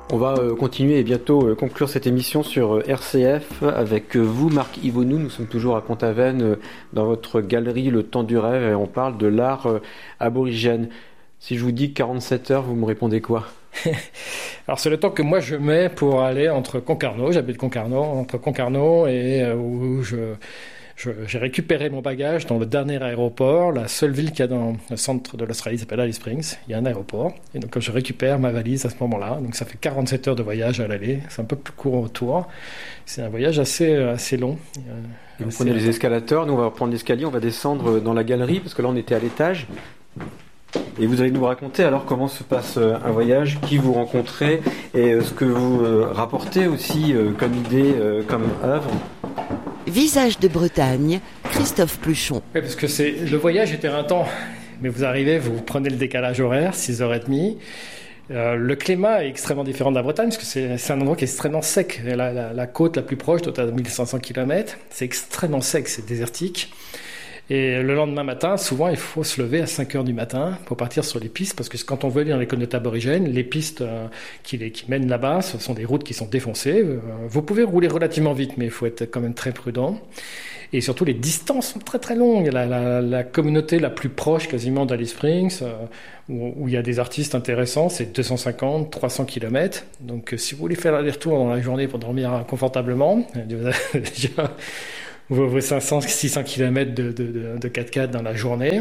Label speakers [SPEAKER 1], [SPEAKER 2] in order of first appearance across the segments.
[SPEAKER 1] On va continuer et bientôt conclure cette émission sur RCF avec vous, Marc Yvonou. Nous sommes toujours à Pont-Aven dans votre galerie Le Temps du Rêve et on parle de l'art aborigène. Si je vous dis 47 heures, vous me répondez quoi?
[SPEAKER 2] Alors c'est le temps que moi je mets pour aller entre Concarneau, j'habite Concarneau, entre Concarneau et où j'ai récupéré mon bagage dans le dernier aéroport. La seule ville qu'il y a dans le centre de l'Australie s'appelle Alice Springs. Il y a un aéroport. Et donc, je récupère ma valise à ce moment-là. Donc, ça fait 47 heures de voyage à l'aller. C'est un peu plus court au retour. C'est un voyage assez long.
[SPEAKER 1] Et vous prenez les escalators. Nous, on va reprendre l'escalier. On va descendre dans la galerie parce que là, on était à l'étage. Et vous allez nous raconter alors comment se passe un voyage, qui vous rencontrez et ce que vous rapportez aussi comme idée, comme œuvre.
[SPEAKER 3] Visage de Bretagne, Christophe Pluchon.
[SPEAKER 2] Oui, parce que le voyage était un temps. Mais vous arrivez, vous prenez le décalage horaire, 6h30. Le climat est extrêmement différent de la Bretagne, parce que c'est un endroit qui est extrêmement sec. La côte la plus proche, doit être à 1500 km. C'est extrêmement sec, c'est désertique. Et le lendemain matin, souvent, il faut se lever à 5h du matin pour partir sur les pistes, parce que quand on veut aller dans les communautés aborigènes, les pistes qui mènent là-bas, ce sont des routes qui sont défoncées. Vous pouvez rouler relativement vite, mais il faut être quand même très prudent. Et surtout, les distances sont très très longues. La communauté la plus proche quasiment d'Alice Springs, où il y a des artistes intéressants, c'est 250, 300 km. Donc si vous voulez faire l'aller-retour dans la journée pour dormir confortablement, vous avez déjà vos 500, 600 km de 4x4 dans la journée.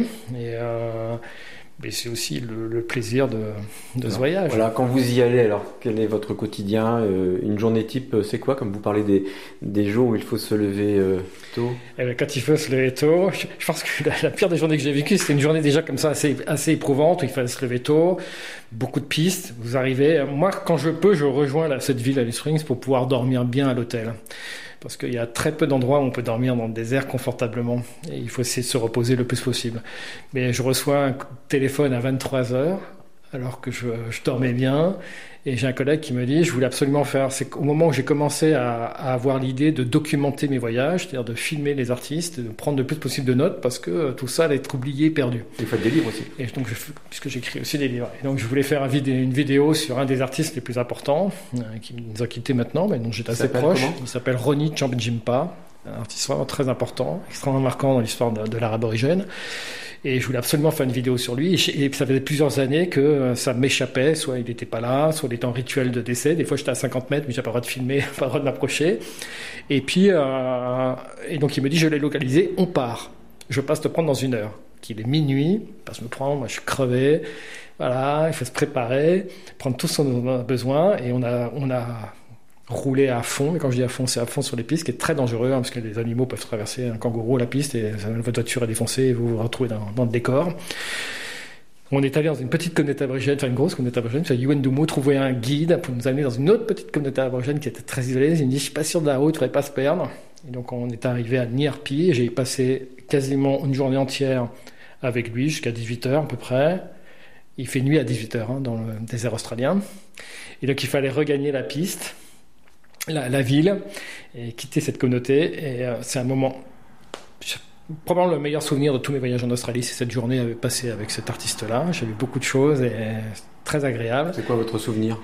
[SPEAKER 2] Mais c'est aussi le plaisir de ce voyage.
[SPEAKER 1] Voilà, quand vous y allez, alors quel est votre quotidien? Une journée type, c'est quoi? Comme vous parlez des jours où il faut se lever tôt.
[SPEAKER 2] Eh bien, quand il faut se lever tôt, je pense que la pire des journées que j'ai vécues, c'était une journée déjà comme ça assez éprouvante, où il fallait se lever tôt, beaucoup de pistes. Vous arrivez, moi quand je peux, je rejoins cette ville Alice Springs pour pouvoir dormir bien à l'hôtel. Parce qu'il y a très peu d'endroits où on peut dormir dans le désert confortablement. Et il faut essayer de se reposer le plus possible. Mais je reçois un téléphone à 23h, alors que je dormais bien. Et j'ai un collègue qui me dit, je voulais absolument faire... C'est au moment où j'ai commencé à avoir l'idée de documenter mes voyages, c'est-à-dire de filmer les artistes, de prendre le plus possible de notes, parce que tout ça allait être oublié, perdu.
[SPEAKER 1] Vous faites des livres aussi.
[SPEAKER 2] Et donc, puisque j'écris aussi des livres. Et donc, je voulais faire une vidéo sur un des artistes les plus importants, qui nous a quittés maintenant, mais dont j'étais assez proche. Il s'appelle Ronnie Chamjimpa, un artiste vraiment très important, extrêmement marquant dans l'histoire de l'art aborigène. Et je voulais absolument faire une vidéo sur lui. Et ça faisait plusieurs années que ça m'échappait. Soit il n'était pas là, soit il était en rituel de décès. Des fois, j'étais à 50 mètres, mais j'avais pas le droit de filmer, pas le droit de m'approcher. Et puis, et donc il me dit, je l'ai localisé, on part. Je passe te prendre dans 1 heure. Qu'il est minuit, il passe me prendre, moi je suis crevé. Voilà, il faut se préparer, prendre tout ce dont on a besoin. Et on a rouler à fond, mais quand je dis à fond, c'est à fond sur les pistes, ce qui est très dangereux, parce que les animaux peuvent traverser un kangourou à la piste et votre voiture est défoncée et vous vous retrouvez dans le décor. On est allé dans une petite communauté aborigène, enfin une grosse communauté aborigène, c'est Yuendumu, trouver un guide pour nous amener dans une autre petite communauté aborigène qui était très isolée. Il me dit, je suis pas sûr de la route, il faudrait pas se perdre. Et donc on est arrivé à Nierpi, j'ai passé quasiment une journée entière avec lui, jusqu'à 18h à peu près. Il fait nuit à 18h dans le désert australien. Et donc il fallait regagner la piste, la ville, et quitter cette communauté. Et c'est un moment, probablement le meilleur souvenir de tous mes voyages en Australie, c'est cette journée passée avec cet artiste-là. J'ai vu beaucoup de choses et très agréable.
[SPEAKER 1] C'est quoi votre souvenir?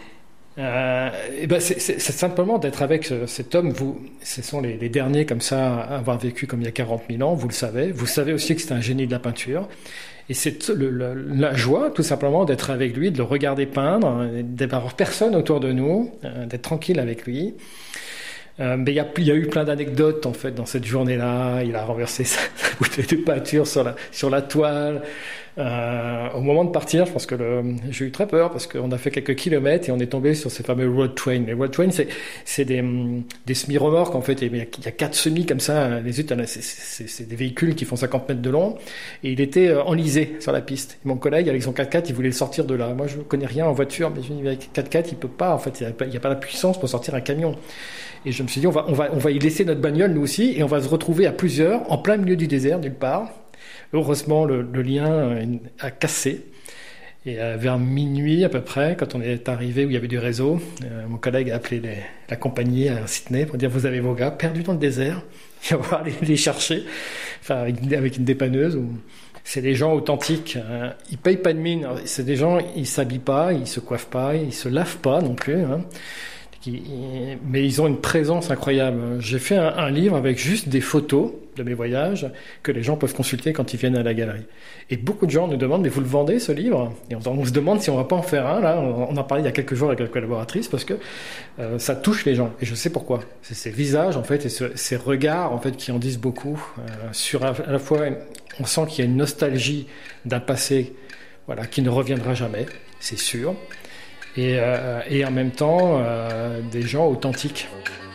[SPEAKER 2] C'est simplement d'être avec cet homme. Ce sont les derniers comme ça à avoir vécu comme il y a 40 000 ans, vous le savez. Vous savez aussi que c'est un génie de la peinture. Et c'est la joie, tout simplement, d'être avec lui, de le regarder peindre, d'avoir personne autour de nous, d'être tranquille avec lui. Mais il y a eu plein d'anecdotes, en fait, dans cette journée-là. Il a renversé sa bouteille de peinture sur la toile. Au moment de partir, je pense que j'ai eu très peur parce qu'on a fait quelques kilomètres et on est tombé sur ces fameux road train. Les road trains, c'est des semi-remorques, en fait. Il y a 4 semis comme ça. Les autres, c'est des véhicules qui font 50 mètres de long. Et il était enlisé sur la piste. Et mon collègue, avec son 4x4, il voulait le sortir de là. Moi, je ne connais rien en voiture, mais avec 4x4, il peut pas. En fait, il n'y a pas la puissance pour sortir un camion. Et je me suis dit, on va y laisser notre bagnole, nous aussi, et on va se retrouver à plusieurs, en plein milieu du désert, nulle part. Heureusement, le lien a cassé. Et vers minuit, à peu près, quand on est arrivé où il y avait du réseau, mon collègue a appelé la compagnie à Sydney pour dire, vous avez vos gars perdus dans le désert, et on va aller les chercher, enfin, avec une dépanneuse. C'est des gens authentiques. Ils payent pas de mine. C'est des gens, ils s'habillent pas, ils se coiffent pas, ils se lavent pas non plus. Mais ils ont une présence incroyable. J'ai fait un livre avec juste des photos de mes voyages que les gens peuvent consulter quand ils viennent à la galerie. Et beaucoup de gens nous demandent, mais vous le vendez ce livre? Et on se demande si on va pas en faire un. Là, on en parlait il y a quelques jours avec la collaboratrice parce que ça touche les gens. Et je sais pourquoi. C'est ces visages en fait et ces regards en fait qui en disent beaucoup. Sur à la fois, on sent qu'il y a une nostalgie d'un passé, voilà, qui ne reviendra jamais, c'est sûr. Et en même temps, des gens authentiques.